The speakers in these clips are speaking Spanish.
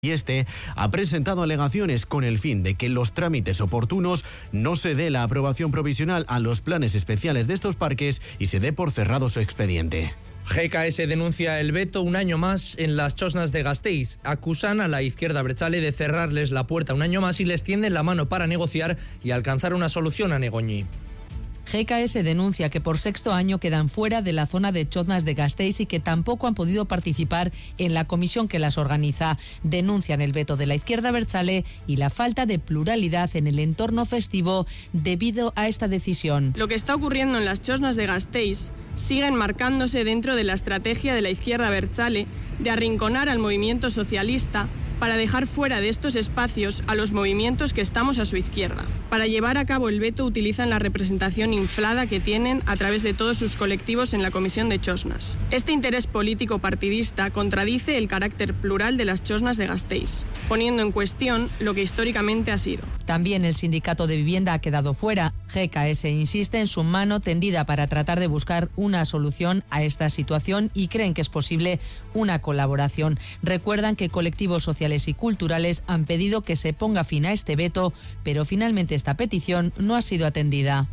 y ha presentado alegaciones con el fin de que en los trámites oportunos no se dé la aprobación provisional a los planes especiales de estos parques y se dé por cerrado su expediente. GKS denuncia el veto un año más en las chosnas de Gasteiz. Acusan a la izquierda abertzale de cerrarles la puerta un año más y les tienden la mano para negociar y alcanzar una solución a Negoñi. GKS denuncia que por sexto año quedan fuera de la zona de choznas de Gasteiz y que tampoco han podido participar en la comisión que las organiza. Denuncian el veto de la izquierda abertzale y la falta de pluralidad en el entorno festivo debido a esta decisión. Lo que está ocurriendo en las choznas de Gasteiz sigue enmarcándose dentro de la estrategia de la izquierda abertzale de arrinconar al movimiento socialista para dejar fuera de estos espacios a los movimientos que estamos a su izquierda. Para llevar a cabo el veto utilizan la representación inflada que tienen a través de todos sus colectivos en la comisión de chosnas. Este interés político partidista contradice el carácter plural de las chosnas de Gasteiz, poniendo en cuestión lo que históricamente ha sido. También el sindicato de vivienda ha quedado fuera. GKS insiste en su mano tendida para tratar de buscar una solución a esta situación y creen que es posible una colaboración. Recuerdan que colectivos sociales y culturales han pedido que se ponga fin a este veto, pero finalmente esta petición no ha sido atendida.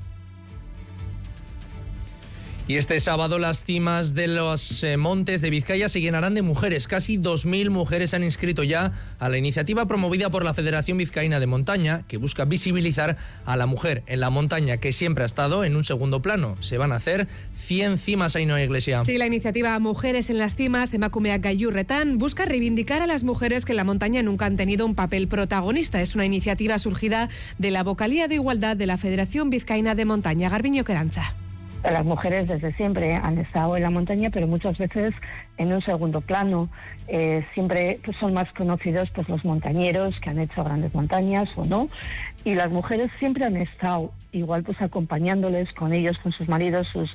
Y este sábado las cimas de los montes de Vizcaya se llenarán de mujeres. Casi 2.000 mujeres se han inscrito ya a la iniciativa promovida por la Federación Vizcaína de Montaña, que busca visibilizar a la mujer en la montaña, que siempre ha estado en un segundo plano. Se van a hacer 100 cimas, Ainhoa Iglesia. Sí, la iniciativa Mujeres en las Cimas, Emakumeak Gailurretan, busca reivindicar a las mujeres que en la montaña nunca han tenido un papel protagonista. Es una iniciativa surgida de la Vocalía de Igualdad de la Federación Vizcaína de Montaña. Garbiño Queranza. Las mujeres desde siempre han estado en la montaña, pero muchas veces en un segundo plano. Siempre son más conocidos pues los montañeros que han hecho grandes montañas o no, y las mujeres siempre han estado igual pues acompañándoles con ellos, con sus maridos, sus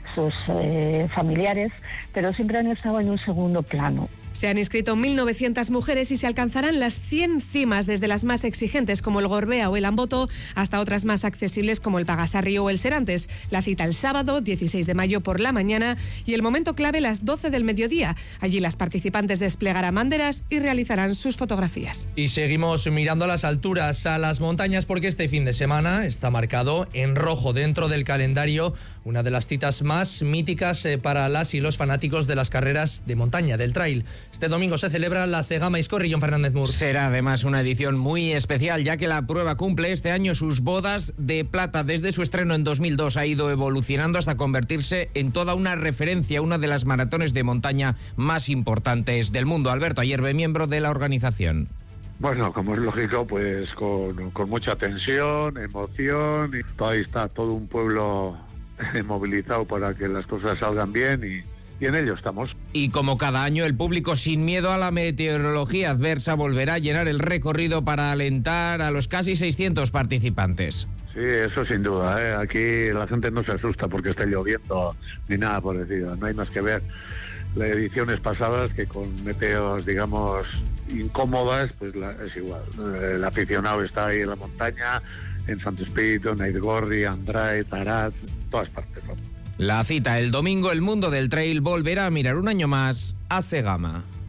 familiares, pero siempre han estado en un segundo plano. Se han inscrito 1.900 mujeres y se alcanzarán las 100 cimas, desde las más exigentes como el Gorbea o el Amboto hasta otras más accesibles como el Pagasarri o el Serantes. La cita el sábado 16 de mayo por la mañana y el momento clave las 12 del mediodía. Allí las participantes desplegarán banderas y realizarán sus fotografías. Y seguimos mirando a las alturas, a las montañas, porque este fin de semana está marcado en rojo dentro del calendario, una de las citas más míticas para las y los fanáticos de las carreras de montaña, del trail. Este domingo se celebra la Segama Iscorri, John Fernández Mur. Será además una edición muy especial, ya que la prueba cumple este año sus bodas de plata. Desde su estreno en 2002 ha ido evolucionando hasta convertirse en toda una referencia, una de las maratones de montaña más importantes del mundo. Alberto Ayerbe, miembro de la organización. Bueno, como es lógico, pues con mucha tensión, emoción, y ahí está todo un pueblo movilizado para que las cosas salgan bien y en ello estamos. Y como cada año, el público, sin miedo a la meteorología adversa, volverá a llenar el recorrido para alentar a los casi 600 participantes. Sí, eso sin duda, ¿eh? Aquí la gente no se asusta porque esté lloviendo ni nada parecido. No hay más que ver las ediciones pasadas que con meteos, digamos, incómodas, pues es igual. El aficionado está ahí en la montaña, en Santo Espíritu, en Aizgorri, Andrai, Taraz, todas partes, ¿no? La cita el domingo, el mundo del trail volverá a mirar un año más a Segama.